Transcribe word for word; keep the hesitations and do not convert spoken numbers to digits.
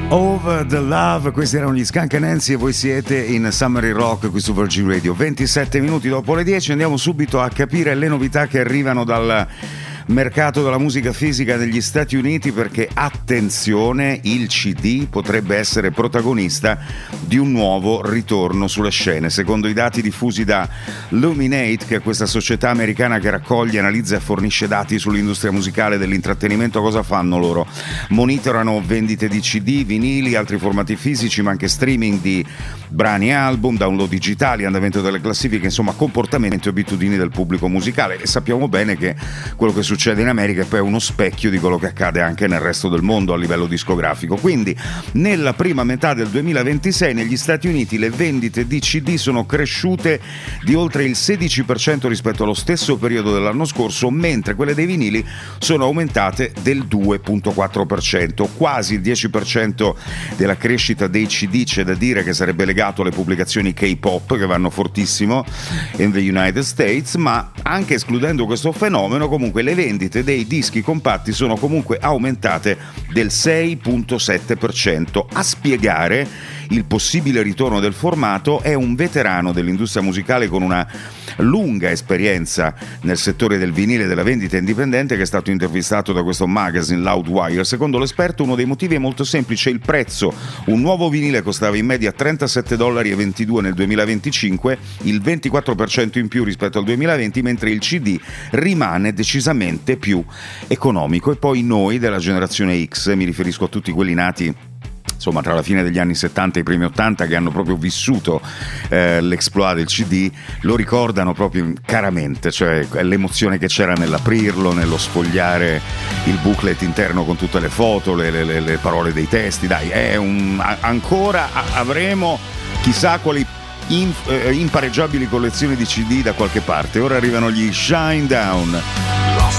Over the Love, questi erano gli Skunk Nancy e voi siete in Summer in Rock qui su Virgin Radio. ventisette minuti dopo le dieci andiamo subito a capire le novità che arrivano dal mercato della musica fisica negli Stati Uniti, perché attenzione, il C D potrebbe essere protagonista di un nuovo ritorno sulle scene. Secondo i dati diffusi da Luminate, che è questa società americana che raccoglie, analizza e fornisce dati sull'industria musicale e dell'intrattenimento, cosa fanno loro? Monitorano vendite di C D, vinili, altri formati fisici, ma anche streaming di brani e album, download digitali, andamento delle classifiche, insomma comportamenti e abitudini del pubblico musicale. E sappiamo bene che quello che succede in America è poi uno specchio di quello che accade anche nel resto del mondo a livello discografico. Quindi nella prima metà del duemilaventisei negli Stati Uniti le vendite di C D sono cresciute di oltre il sedici per cento rispetto allo stesso periodo dell'anno scorso, mentre quelle dei vinili sono aumentate del due virgola quattro per cento. Quasi il dieci per cento della crescita dei C D c'è da dire che sarebbe legato alle pubblicazioni K-pop, che vanno fortissimo in the United States, ma anche escludendo questo fenomeno comunque le vendite dei dischi compatti sono comunque aumentate del sei virgola sette per cento. A spiegare il possibile ritorno del formato è un veterano dell'industria musicale con una lunga esperienza nel settore del vinile e della vendita indipendente, che è stato intervistato da questo magazine Loudwire. Secondo l'esperto uno dei motivi è molto semplice: il prezzo. Un nuovo vinile costava in media trentasette dollari e ventidue nel duemilaventicinque, il ventiquattro per cento in più rispetto al duemilaventi, mentre il C D rimane decisamente più economico. E poi noi della generazione X, mi riferisco a tutti quelli nati insomma tra la fine degli anni settanta e i primi ottanta, che hanno proprio vissuto eh, l'exploit del C D, lo ricordano proprio caramente, cioè l'emozione che c'era nell'aprirlo, nello sfogliare il booklet interno con tutte le foto, le, le, le parole dei testi. Dai, è un, ancora avremo chissà quali in, eh, impareggiabili collezioni di C D da qualche parte. Ora arrivano gli Shine Down.